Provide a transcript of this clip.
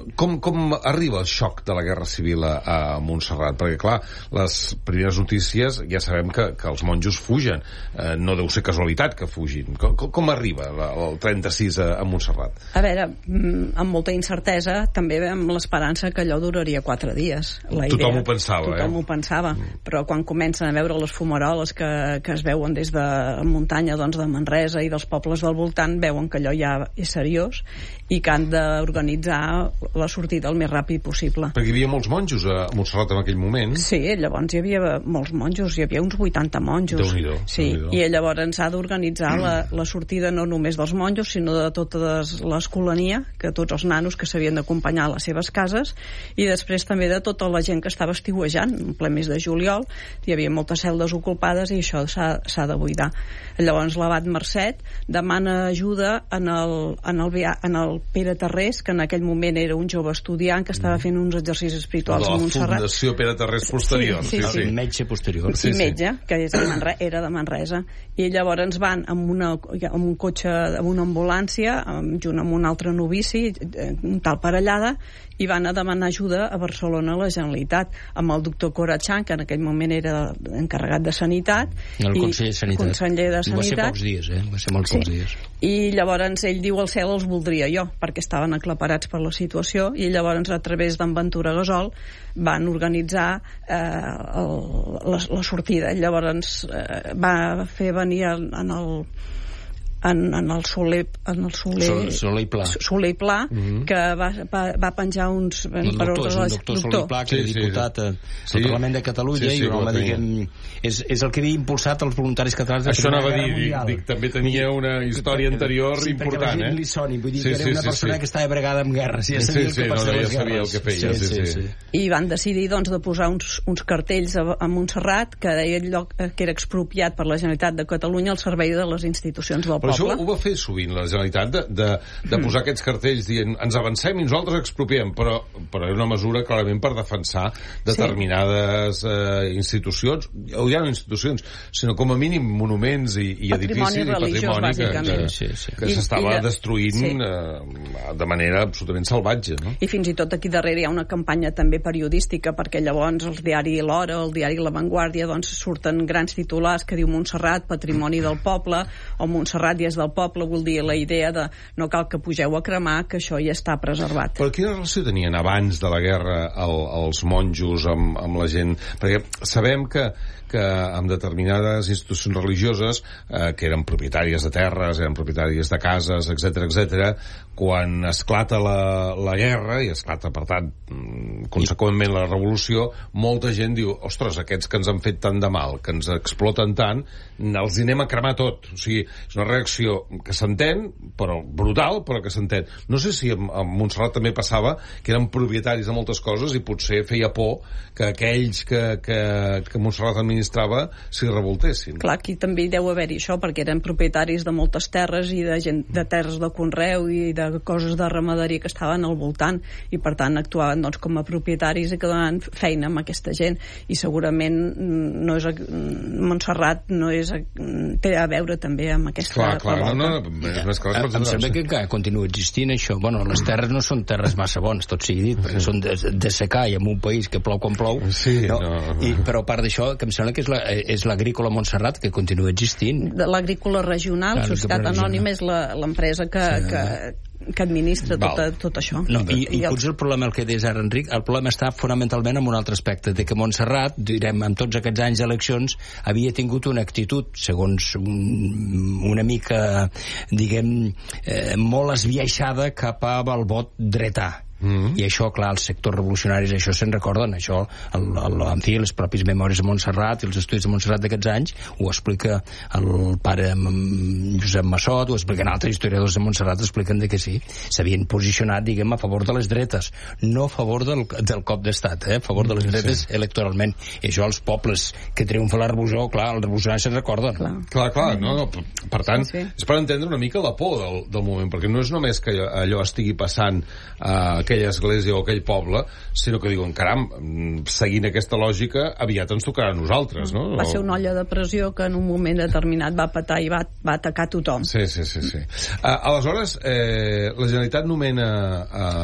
Com arriba el xoc de la Guerra Civil a Montserrat? Perquè, clar, les primeres notícies ja sabem que els monjos fugen. No deu ser casualitat que fugin. Com arriba el 36 a Montserrat? A veure, amb molta incertesa, també amb l'esperança que allò duraria 4 dies. Tothom ho pensava, Tothom ho pensava, però quan comencen a veure les fumaroles que es veuen des de muntanya, doncs, de Manresa i dels pobles del voltant, veuen que allò ja és seriós i que han d'organitzar la sortida el més ràpid possible. Perquè hi havia molts monjos a Montserrat en aquell moment. Sí, llavors hi havia molts monjos, hi havia uns 80 monjos. Déu-n'hi-do. Sí, i llavors s'ha d'organitzar la sortida no només dels monjos, sinó de tota l'escolania, que tots els nanos que s'havien d'acompanyar a les seves cases, i després també de tota la gent que estava estiuejant, en ple mes de juliol, hi havia moltes celdes ocupades i això s'ha de buidar. Llavors l'abat Marcet demana ajuda en el Pere Tarrés, que en aquell moment era un jove estudiant que estava fent uns exercicis espirituals a Montserrat. La Fundació Pere Tarrés posterior. Sí. Metge posterior. Sí, metge, que era de Manresa. I llavors van amb un cotxe, amb una ambulància, junt amb un altre novici, un tal Parellada, i van a demanar ajuda a Barcelona a la Generalitat, amb el doctor Corachán, que en aquell moment era encarregat de Sanitat. El conseller de Sanitat. Conseller de Sanitat. Va ser pocs dies, va ser molt pocs dies. I llavors ell diu: el cel els voldria jo, perquè estaven aclaparats per la situació, i llavors a través d'en Ventura Gasol van organitzar la sortida. Llavors va fer venir en el Soler i Pla, que va penjar uns... El doctor Soler i Pla, que és diputat al Parlament de Catalunya, i un home, diguem, és el que havia impulsat els voluntaris catalans de la Primera Guerra Mundial. Dic, també tenia una història anterior important, perquè la gent li soni, vull dir que era una persona que estava bregada amb guerres, ja sabia el que feia. I van decidir, doncs, de posar uns cartells a Montserrat que deia el lloc que era expropiat per la Generalitat de Catalunya al servei de les institucions del poble. Això ho va fer sovint la Generalitat, de posar aquests cartells dient ens avancem i nosaltres expropiem, però és una mesura clarament per defensar determinades institucions, o ja no institucions, sinó com a mínim monuments i edificis i patrimoni que s'estava destruint de manera absolutament salvatge, no? I fins i tot aquí darrere hi ha una campanya també periodística, perquè llavors el diari L'Hora, el diari La Vanguardia, doncs surten grans titulars que diu Montserrat, patrimoni del poble, o Montserrat ja és del poble, vol dir la idea de no cal que pugeu a cremar, que això ja està preservat. Però quina relació tenien abans de la guerra els monjos amb la gent? Perquè sabem que amb determinades institucions religioses que eren propietàries de terres, eren propietàries de cases, etc., quan esclata la guerra i esclata, per tant, conseqüentment la revolució, molta gent diu, ostres, aquests que ens han fet tant de mal, que ens exploten tant, els hi anem a cremar tot. O sigui, és una reacció que s'entén, però brutal, però que s'entén. No sé si a Montserrat també passava que eren propietaris de moltes coses i potser feia por que aquells que Montserrat administrava s'hi revoltessin. Clar, aquí també hi deu haver-hi això, perquè eren propietaris de moltes terres i de terres de conreu i de coses de ramaderia que estaven al voltant, i per tant actuaven, doncs, com a propietaris i que donaven feina amb aquesta gent, i segurament Montserrat té a veure també amb aquesta revolta. Em sembla que continua existint això. Bueno, les terres no són terres massa bones, tot sigui dit, perquè són de secar i en un país que plou quan plou, però a part d'això, que em sembla que és l'Agrícola Montserrat, que continua existint. L'Agrícola Regional, Societat Anònima, és l'empresa que administra tot això. I potser el problema, el que deies ara, Enric, el problema està fonamentalment en un altre aspecte, de que Montserrat, direm, amb tots aquests anys d'eleccions, havia tingut una actitud, segons una mica, diguem, molt esbiaixada cap al vot dretà. I això, clar, els sectors revolucionaris això se'n recorden, això en fi, les pròpies memòries de Montserrat i els estudis de Montserrat d'aquests anys ho explica el pare Josep Massot, ho expliquen altres historiadors de Montserrat, expliquen que sí, s'havien posicionat, diguem, a favor de les dretes, no a favor del cop d'estat, a favor de les dretes electoralment, i això els pobles que triomfa la revolució, clar, els revolucionaris se'n recorden. Clar, no, per tant, és per entendre una mica la por del moment, perquè no és només que allò estigui passant a aquella església o aquell poble, sinó que diuen, caram, seguint aquesta lògica, aviat ens tocarà a nosaltres, no? Va ser una olla de pressió que en un moment determinat va petar i va atacar tothom. Sí. Aleshores, la Generalitat nomena